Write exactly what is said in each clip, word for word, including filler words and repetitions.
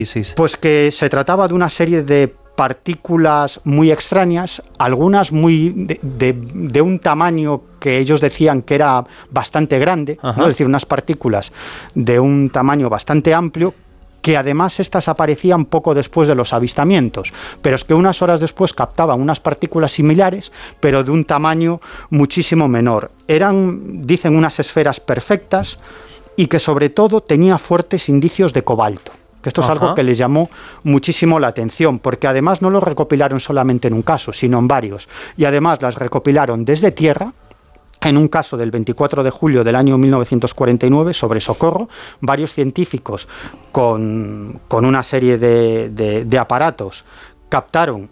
Sí, sí. Pues que se trataba de una serie de partículas muy extrañas, algunas muy de, de, de un tamaño que ellos decían que era bastante grande, ¿no? Es decir, unas partículas de un tamaño bastante amplio, que además estas aparecían poco después de los avistamientos, pero es que unas horas después captaban unas partículas similares, pero de un tamaño muchísimo menor. Eran, dicen, unas esferas perfectas y que sobre todo tenía fuertes indicios de cobalto. Que esto es Ajá. algo que les llamó muchísimo la atención, porque además no lo recopilaron solamente en un caso, sino en varios. Y además las recopilaron desde tierra, en un caso del veinticuatro de julio del año mil novecientos cuarenta y nueve, sobre Socorro, varios científicos con, con una serie de, de, de aparatos captaron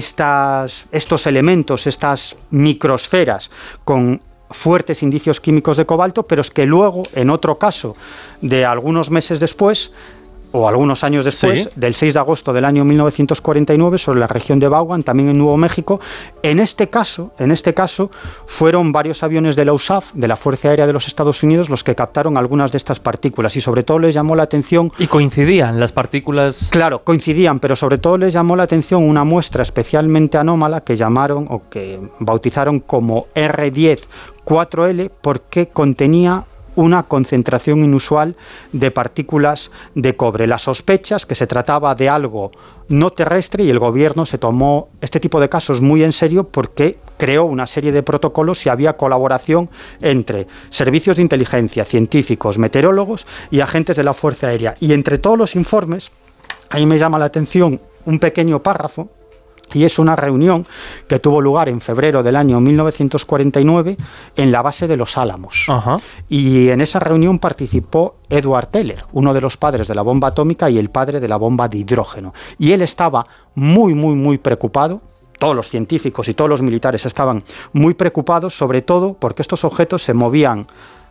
estas, estos elementos, estas microsferas con fuertes indicios químicos de cobalto, pero es que luego, en otro caso de algunos meses después, o algunos años después, sí. del seis de agosto del año mil novecientos cuarenta y nueve, sobre la región de Vaughan, también en Nuevo México. En este caso, en este caso, fueron varios aviones de la U S A F, de la Fuerza Aérea de los Estados Unidos, los que captaron algunas de estas partículas, y sobre todo les llamó la atención... ¿Y coincidían las partículas? Claro, coincidían, pero sobre todo les llamó la atención una muestra especialmente anómala que llamaron, o que bautizaron como R diez cuatro L, porque contenía una concentración inusual de partículas de cobre. Las sospechas que se trataba de algo no terrestre, y el gobierno se tomó este tipo de casos muy en serio porque creó una serie de protocolos y había colaboración entre servicios de inteligencia, científicos, meteorólogos y agentes de la Fuerza Aérea. Y entre todos los informes, ahí me llama la atención un pequeño párrafo, y es una reunión que tuvo lugar en febrero del año mil novecientos cuarenta y nueve en la base de Los Álamos. Ajá. Y en esa reunión participó Edward Teller, uno de los padres de la bomba atómica y el padre de la bomba de hidrógeno. Y él estaba muy, muy, muy preocupado. Todos los científicos y todos los militares estaban muy preocupados, sobre todo porque estos objetos se movían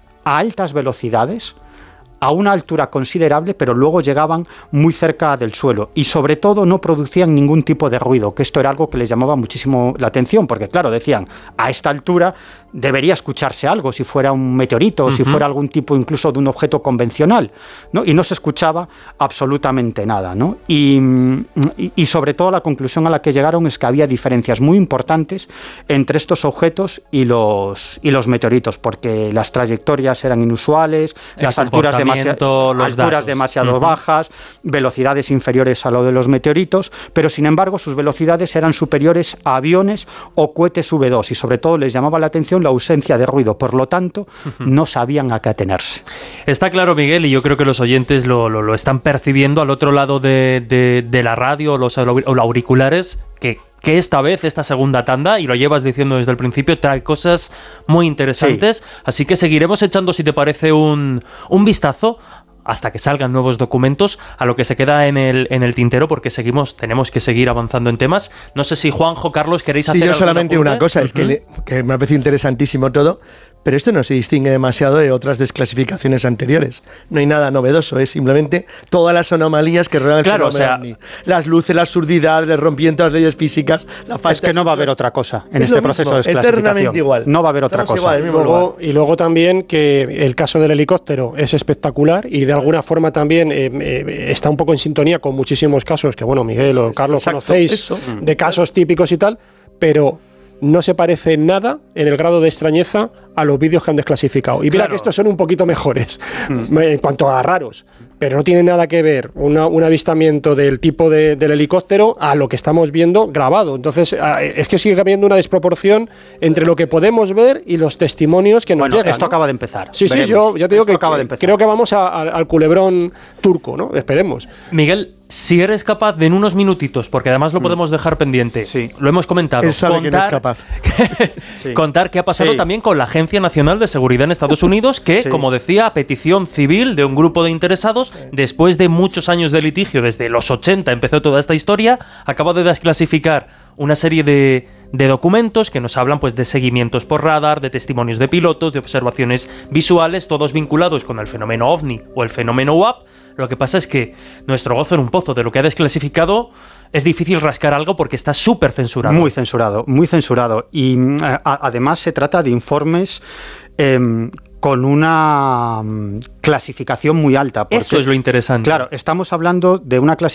a altas velocidades, a una altura considerable, pero luego llegaban muy cerca del suelo y sobre todo no producían ningún tipo de ruido, que esto era algo que les llamaba muchísimo la atención, porque claro, decían, a esta altura debería escucharse algo, si fuera un meteorito o uh-huh. si fuera algún tipo incluso de un objeto convencional, ¿no? Y no se escuchaba absolutamente nada, ¿no? Y, y, y sobre todo la conclusión a la que llegaron es que había diferencias muy importantes entre estos objetos y los, y los meteoritos, porque las trayectorias eran inusuales, el las alturas de Demasiado, alturas datos. demasiado uh-huh. bajas, velocidades inferiores a lo de los meteoritos, pero sin embargo sus velocidades eran superiores a aviones o cohetes V dos, y sobre todo les llamaba la atención la ausencia de ruido, por lo tanto uh-huh. no sabían a qué atenerse. Está claro, Miguel, y yo creo que los oyentes lo, lo, lo están percibiendo al otro lado de, de, de la radio o los, o los auriculares, que que esta vez, esta segunda tanda, y lo llevas diciendo desde el principio, trae cosas muy interesantes, sí. Así que seguiremos echando, si te parece, un, un vistazo hasta que salgan nuevos documentos a lo que se queda en el, en el tintero, porque seguimos, tenemos que seguir avanzando en temas. No sé si Juanjo, Carlos, queréis sí, hacer yo solamente apunte? Una cosa, uh-huh. es que, le, que me ha parecido interesantísimo todo, pero esto no se distingue demasiado de otras desclasificaciones anteriores. No hay nada novedoso, es simplemente todas las anomalías que rodean el claro, fenómeno o sea, ovni. Las luces, la absurdidad, el rompimiento de las leyes físicas, la falta es que no va a haber otra cosa en es este proceso de desclasificación. Eternamente igual. No va a haber otra Estamos cosa. Igual, y, luego, y luego también que el caso del helicóptero es espectacular y de alguna forma también eh, eh, está un poco en sintonía con muchísimos casos que, bueno, Miguel o Carlos Exacto, conocéis eso. de casos típicos y tal, pero no se parece en nada en el grado de extrañeza a los vídeos que han desclasificado. Y mira claro. que estos son un poquito mejores mm. en cuanto a raros, pero no tiene nada que ver una, un avistamiento del tipo de, del helicóptero a lo que estamos viendo grabado. Entonces, es que sigue habiendo una desproporción entre lo que podemos ver y los testimonios que nos bueno, llegan. Esto ¿no? acaba de empezar. Sí, Veremos. sí, yo, yo te digo esto que acaba de empezar. Creo que vamos a, a, al culebrón turco, ¿no? Esperemos. Miguel, si eres capaz de en unos minutitos, porque además lo podemos dejar pendiente, sí. lo hemos comentado, Él sabe contar, que no es capaz. sí. contar qué ha pasado sí. también con la Agencia Nacional de Seguridad en Estados Unidos, que, sí. como decía, a petición civil de un grupo de interesados, sí. después de muchos años de litigio, desde los ochenta empezó toda esta historia, acaba de desclasificar una serie de, de documentos que nos hablan pues de seguimientos por radar, de testimonios de pilotos, de observaciones visuales, todos vinculados con el fenómeno OVNI o el fenómeno U A P. Lo que pasa es que nuestro gozo en un pozo de lo que ha desclasificado es difícil rascar algo porque está súper censurado. Muy censurado, muy censurado. Y a, además se trata de informes eh, con una clasificación muy alta. Porque, eso es lo interesante. Claro, estamos hablando de una clasificación